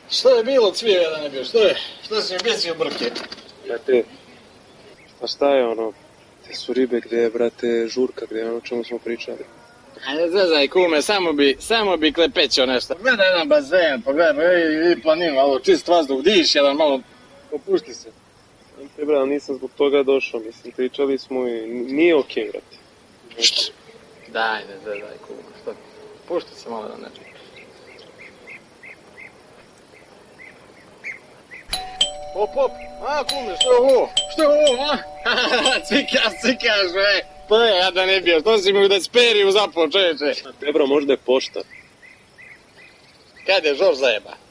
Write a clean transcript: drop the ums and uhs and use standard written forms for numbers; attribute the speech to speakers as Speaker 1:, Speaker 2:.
Speaker 1: Što je bilo cvijeja da ne bio? Što si mi besio brke?
Speaker 2: Brate, pa šta je ono? Te su ribe gdje je, brate, žurka gdje je ono o čemu smo pričali.
Speaker 1: Ajde, zezaj kume, samo bi klepećao nešto. Gledaj jedan bazen, pogledaj, i planinu, malo čist vazduh, diš jedan malo, opušti se.
Speaker 2: Te, bra, nisam zbog toga došao, mislim, pričali smo i nije okej, brate.
Speaker 1: Št? Daj, ne zezaj kume, što? Pušti se malo da ne. Op, a kume, što je ovo? Što je ovo, a? Cvikaš, bre. Pa ja da ne bio, što si mi u desperiju zapao, čeče?
Speaker 2: Te, bro, možda je pošta.
Speaker 1: Kad je Žorž zajeba?